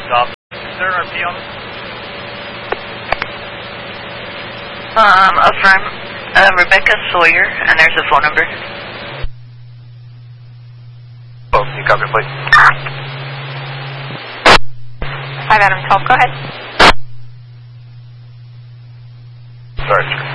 stop. Is there an RP on this? Affirm. Rebecca Sawyer, and there's a phone number. Oh, you copy, please. 5 Adam 12, go ahead. Sorry, sir.